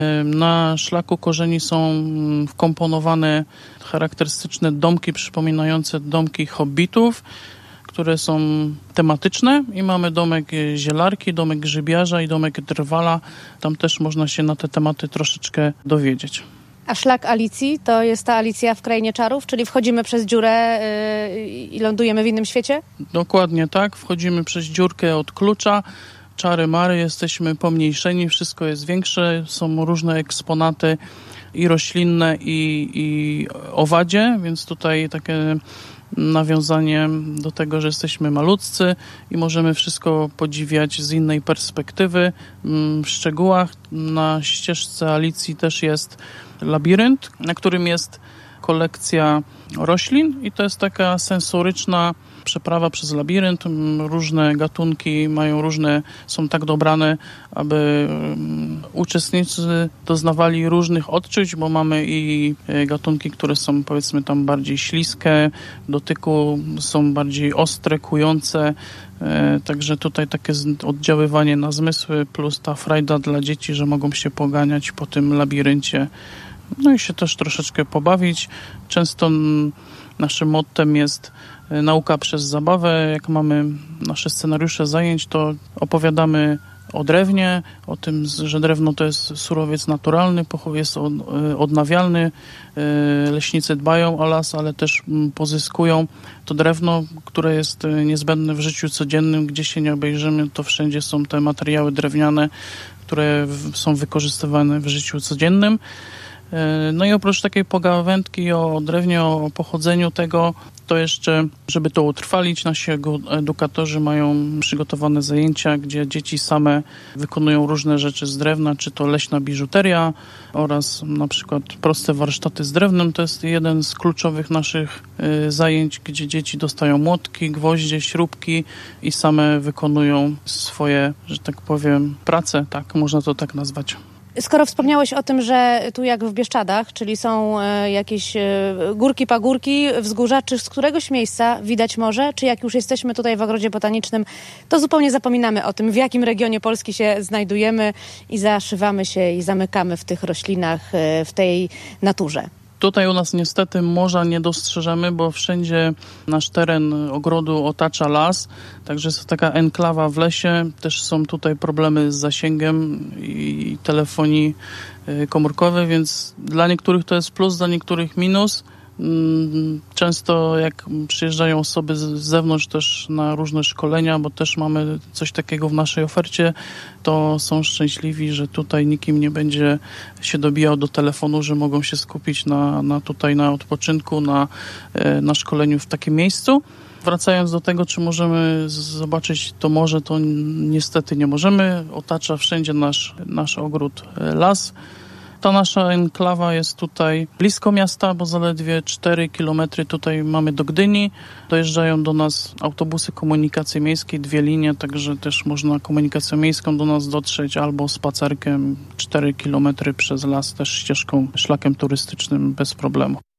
Na szlaku korzeni są wkomponowane charakterystyczne domki przypominające domki hobbitów, które są tematyczne i mamy domek zielarki, domek grzybiarza i domek drwala. Tam też można się na te tematy troszeczkę dowiedzieć. A szlak Alicji to jest ta Alicja w Krainie Czarów, czyli wchodzimy przez dziurę i lądujemy w innym świecie? Dokładnie tak, wchodzimy przez dziurkę od klucza. Czary mary, jesteśmy pomniejszeni, wszystko jest większe, są różne eksponaty i roślinne i owadzie, więc tutaj takie nawiązanie do tego, że jesteśmy malutcy i możemy wszystko podziwiać z innej perspektywy. W szczegółach na ścieżce Alicji też jest labirynt, na którym jest kolekcja roślin i to jest taka sensoryczna przeprawa przez labirynt. Różne gatunki są tak dobrane, aby uczestnicy doznawali różnych odczuć, bo mamy i gatunki, które są powiedzmy tam bardziej śliskie, w dotyku są bardziej ostre, kujące. Także tutaj takie oddziaływanie na zmysły plus ta frajda dla dzieci, że mogą się poganiać po tym labiryncie. No i się też troszeczkę pobawić. Często naszym mottem jest nauka przez zabawę. Jak mamy nasze scenariusze zajęć, to opowiadamy o drewnie, o tym, że drewno to jest surowiec naturalny, jest odnawialny. Leśnicy dbają o las, ale też pozyskują to drewno, które jest niezbędne w życiu codziennym. Gdzie się nie obejrzymy, to wszędzie są te materiały drewniane, które są wykorzystywane w życiu codziennym. No i oprócz takiej pogawędki o drewnie, o pochodzeniu tego, to jeszcze, żeby to utrwalić, nasi edukatorzy mają przygotowane zajęcia, gdzie dzieci same wykonują różne rzeczy z drewna, czy to leśna biżuteria oraz na przykład proste warsztaty z drewnem. To jest jeden z kluczowych naszych zajęć, gdzie dzieci dostają młotki, gwoździe, śrubki i same wykonują swoje, że tak powiem, prace, tak, można to tak nazwać. Skoro wspomniałeś o tym, że tu jak w Bieszczadach, czyli są jakieś górki, pagórki, wzgórza, czy z któregoś miejsca widać morze, czy jak już jesteśmy tutaj w Ogrodzie Botanicznym, to zupełnie zapominamy o tym, w jakim regionie Polski się znajdujemy i zaszywamy się i zamykamy w tych roślinach, w tej naturze. Tutaj u nas niestety morza nie dostrzeżemy, bo wszędzie nasz teren ogrodu otacza las, także jest taka enklawa w lesie. Też są tutaj problemy z zasięgiem i telefonii komórkowej, więc dla niektórych to jest plus, dla niektórych minus. Często jak przyjeżdżają osoby z zewnątrz też na różne szkolenia, bo też mamy coś takiego w naszej ofercie, to są szczęśliwi, że tutaj nikim nie będzie się dobijał do telefonu, że mogą się skupić na odpoczynku, na szkoleniu w takim miejscu. Wracając do tego, czy możemy zobaczyć to morze, to niestety nie możemy. Otacza wszędzie nasz ogród las. Ta nasza enklawa jest tutaj blisko miasta, bo zaledwie 4 km tutaj mamy do Gdyni. Dojeżdżają do nas autobusy komunikacji miejskiej, 2 linie, także też można komunikacją miejską do nas dotrzeć albo spacerkiem 4 km przez las, też ścieżką, szlakiem turystycznym bez problemu.